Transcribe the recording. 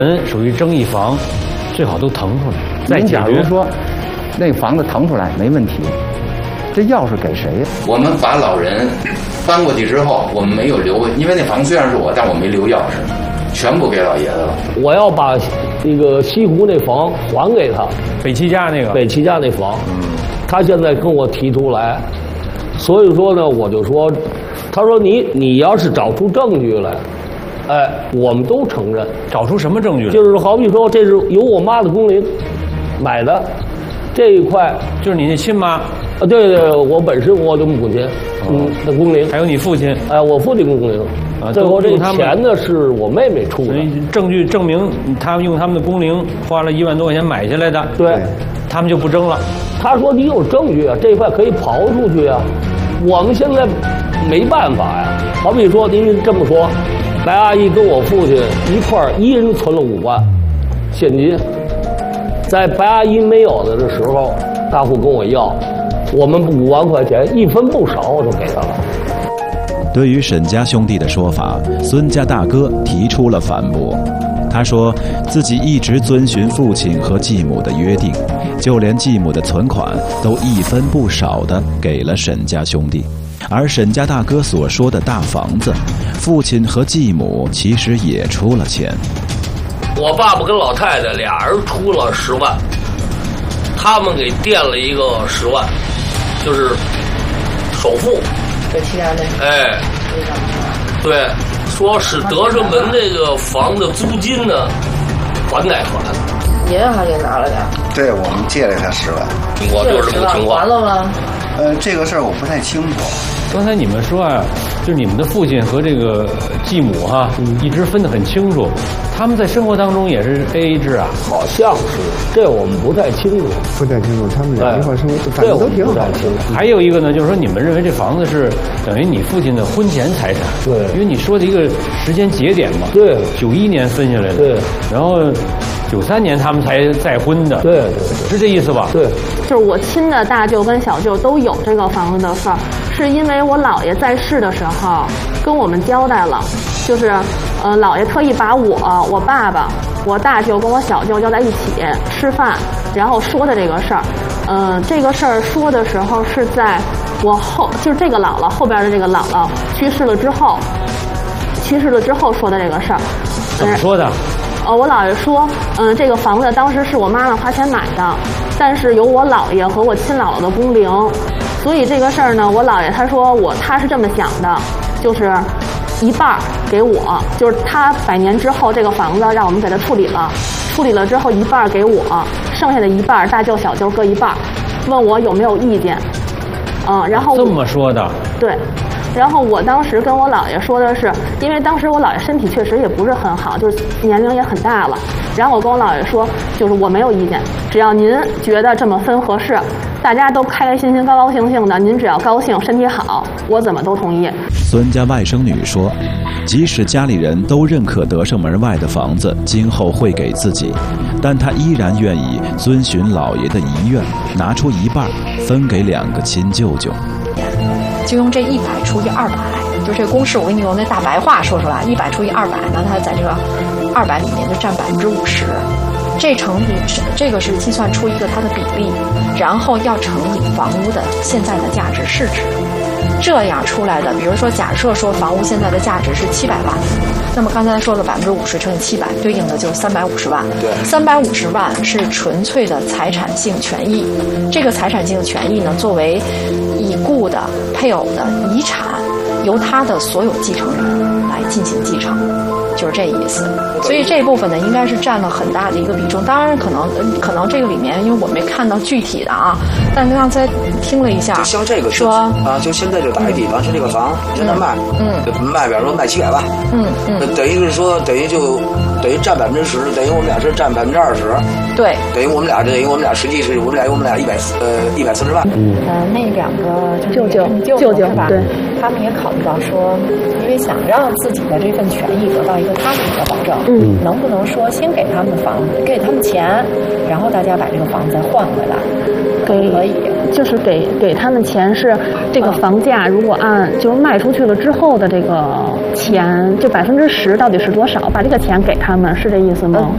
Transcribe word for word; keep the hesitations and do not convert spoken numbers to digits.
人属于争议房，最好都腾出来。再您假如说那房子腾出来没问题，这钥匙给谁呀？ 我们把老人搬过去之后，我们没有留，因为那房虽然是我，但我没留钥匙，全部给老爷子了。 我要把那个西湖那房还给他， 北齐家那个北齐家那房，嗯，他现在跟我提出来，所以说呢，我就说，他说你你要是找出证据来，哎，我们都承认。 找出什么证据来？ 就是好比说，这是由我妈的工龄买的，这一块就是你那亲妈。 啊，对对，我本身我的母亲，嗯，的工龄， 还有你父亲， 哎，我父亲工龄，啊，最后这钱呢是我妹妹出的， 证据证明他们用他们的工龄花了一万多块钱买下来的， 对， 他们就不争了。 他说你有证据啊，这块可以刨出去啊，我们现在没办法呀。好比说您这么说，白阿姨跟我父亲一块儿，一人存了五万现金，在白阿姨没有的时候，大户跟我要。我们五万块钱一分不少，我就给他了。 对于沈家兄弟的说法，孙家大哥提出了反驳。他说自己一直遵循父亲和继母的约定，就连继母的存款都一分不少地给了沈家兄弟。而沈家大哥所说的大房子，父亲和继母其实也出了钱。 我爸爸跟老太太俩人出了十万，他们给垫了一个十万。就是首付， 北齐家那哎，对，说是德胜门那个房的租金呢还贷款， 您还给拿了点？ 对，我们借了他十万。 我就是这个情况。 还了吗？ 呃，这个事儿我不太清楚。 刚才你们说啊，就是你们的父亲和这个继母哈、啊，嗯、一直分得很清楚。他们在生活当中也是 A A 制啊？ 好像是，这我们不太清楚， 不太清楚。他们俩一块生活，反正都挺好的。 还有一个呢，就是说你们认为这房子是等于你父亲的婚前财产， 对， 因为你说的一个时间节点嘛， 对， 九一年分下来的， 对， 然后九三年他们才再婚的， 对对对， 是这意思吧？ 对， 就是我亲的大舅跟小舅都有这个房子的事儿，是因为我姥爷在世的时候跟我们交代了，就是，呃，姥爷特意把我、我爸爸、我大舅跟我小舅叫在一起吃饭，然后说的这个事儿。呃，这个事儿说的时候是在我后，就是这个姥姥后边的这个姥姥去世了之后，去世了之后说的这个事儿。 怎么说的？ 呃，我姥爷说，嗯、呃，这个房子当时是我妈妈花钱买的，但是有我姥爷和我亲姥姥的工龄，所以这个事儿呢，我姥爷他说我他是这么想的，就是一半给我，就是他百年之后这个房子让我们给他处理了，处理了之后一半给我，剩下的一半大舅小舅各一半，问我有没有意见，嗯，然后这么说的， 对。然后我当时跟我姥爷说的是，因为当时我姥爷身体确实也不是很好，就是年龄也很大了。然后我跟我姥爷说，就是我没有意见，只要您觉得这么分合适，大家都开开心心、高高兴兴的，您只要高兴、身体好，我怎么都同意。 孙家外甥女说，即使家里人都认可德胜门外的房子今后会给自己，但她依然愿意遵循老爷的遗愿，拿出一半分给两个亲舅舅。 就用这一百除以二百，就这公式我给你用那大白话说出来，一百除以二百呢，它在这个二百里面就占百分之五十。这乘以这个是计算出一个它的比例，然后要乘以房屋的现在的价值市值。这样出来的，比如说假设说房屋现在的价值是七百万，那么刚才说了百分之五十乘以七百，对应的就是三百五十万。 对， 三百五十万是纯粹的财产性权益。这个财产性权益呢，作为已故的配偶的遗产，由他的所有继承人来进行继承。就是这意思，所以这部分呢，应该是占了很大的一个比重。当然，可能可能这个里面，因为我没看到具体的啊，但刚才听了一下， 就像这个说啊，就现在就打一比方，就这个房现在卖， 嗯， 卖，比方说卖七百万， 嗯嗯， 等于是说，等于就等于占百分之十，等于我们俩是占百分之二十， 对， 等于我们俩等于我们俩实际是我们俩我们俩一百呃一百四十万， 嗯，呃，那两个舅舅舅舅是吧？ 对， 他们也考虑到说，因为想让自己的这份权益得到一个踏实的保证， 嗯， 能不能说先给他们房子，给他们钱，然后大家把这个房子再换回来， 给可以， 就是给给他们钱是这个房价，如果按就是卖出去了之后的这个钱，就百分之十到底是多少？把这个钱给他们，是这意思吗？